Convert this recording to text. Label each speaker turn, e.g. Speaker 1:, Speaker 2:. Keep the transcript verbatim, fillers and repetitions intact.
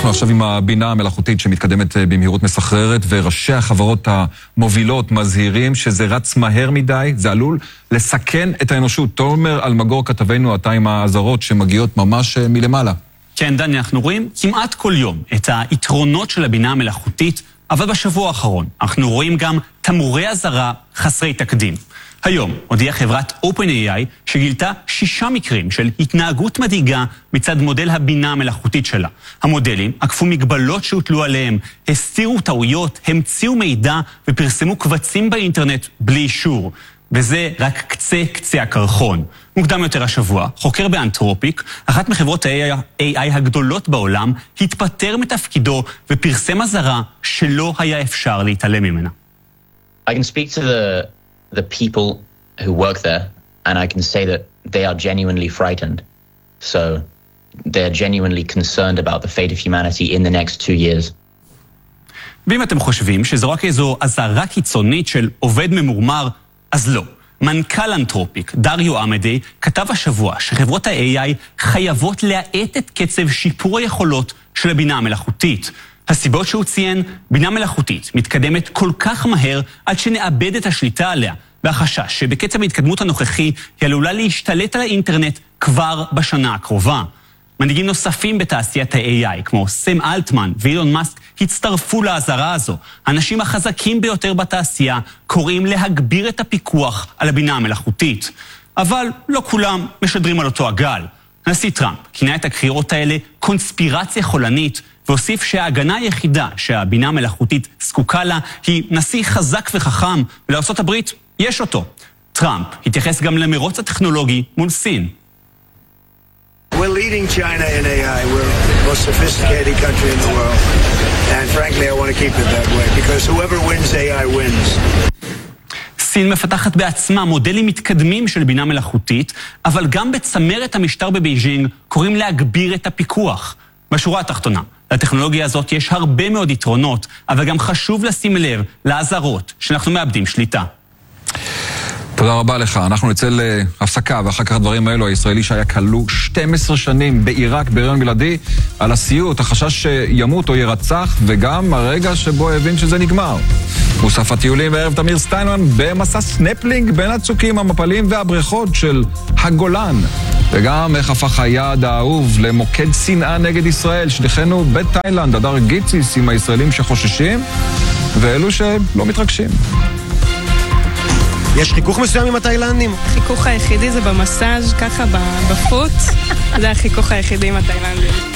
Speaker 1: עכשיו עם הבינה המלאכותית שמתקדמת במהירות מסחררת, וראשי החברות המובילות מזהירים שזה רץ מהר מדי, זה עלול לסכן את האנושות. תומר אלמגור כתבנו עתה עם האזהרות שמגיעות ממש מלמעלה.
Speaker 2: כן, דני, אנחנו רואים כמעט כל יום את היתרונות של הבינה המלאכותית, אבל בשבוע האחרון אנחנו רואים גם תמרורי אזהרה חסרי תקדים. היום הודיעה חברת OpenAI שגילתה שישה מקרים של התנהגות מדאיגה מצד מודל הבינה המלאכותית שלה. המודלים עקפו מגבלות שהוטלו עליהם, הסתירו טעויות, המציאו מידע ופרסמו קבצים באינטרנט בלי אישור. וזה רק קצה קצה הקרחון. מוקדם יותר השבוע, חוקר באנתרופיק, אחת מחברות ה-איי איי הגדולות בעולם, התפטר מתפקידו ופרסם אזהרה שלא היה אפשר להתעלם ממנה.
Speaker 3: I can speak to the the people who work there, and I can say that they are genuinely frightened. So they're genuinely concerned about the fate of humanity in the next two years.
Speaker 2: ואם אתם חושבים שזו רק איזו אזהרה קיצונית של עובד ממורמר, אז לא. מנכ"ל אנתרופיק, דריו עמדי, כתב השבוע שחברות ה-איי איי חייבות להאט את קצב שיפור היכולות של הבינה המלאכותית. הסיבות שהוא ציין, בינה מלאכותית מתקדמת כל כך מהר עד שנאבד את השליטה עליה, והחשש שבקצב ההתקדמות הנוכחי היא עלולה להשתלט על האינטרנט כבר בשנה הקרובה. מנהיגים נוספים בתעשיית ה-איי איי, כמו סם אלטמן ואילון מאסק, הצטרפו לאזהרה הזו. האנשים החזקים ביותר בתעשייה קוראים להגביר את הפיקוח על הבינה המלאכותית. אבל לא כולם משדרים על אותו הגל. הנשיא טראמפ כינה את הקריאות האלה קונספירציה חולנית, והוסיף שההגנה היחידה שהבינה המלאכותית זקוקה לה היא נשיא חזק וחכם, ולארצות הברית יש אותו. טראמפ התייחס גם למרוץ הטכנולוגי מול סין.
Speaker 4: We're leading China in איי איי. We're the most sophisticated country in the world. And frankly, I want to keep it that way, because whoever wins איי איי wins.
Speaker 2: סין מפתחת בעצמה מודלים מתקדמים של בינה מלאכותית, אבל גם בצמרת המשטר בבייג'ינג קוראים להגביר את הפיקוח. בשורה התחתונה, לטכנולוגיה הזאת יש הרבה מאוד יתרונות, אבל גם חשוב לשים לב לאזהרות שאנחנו מאבדים שליטה.
Speaker 1: תודה רבה לך. אנחנו נצא להפסקה, ואחר כך הדברים האלו, הישראלי שהיה כלוא שתים עשרה שנים בעיראק בהיריון בלעדי, על הסיוט, החשש שימות או ירצח, וגם הרגע שבו הבין שזה נגמר. מוסף הטיולים וערב תמיר סטיינמן במסע סנפלינג בין הצוקים, המפלים והבריכות של הגולן. וגם איך הפך היעד האהוב למוקד שנאה נגד ישראל, שליחנו בתאילנד, הדר גיציס עם הישראלים שחוששים, ואלו שלא מתרגשים.
Speaker 5: יש חיכוך מסוים עם התאילנדים?
Speaker 6: החיכוך היחידי זה במסאז' ככה בפוט, זה החיכוך היחידי עם התאילנדים.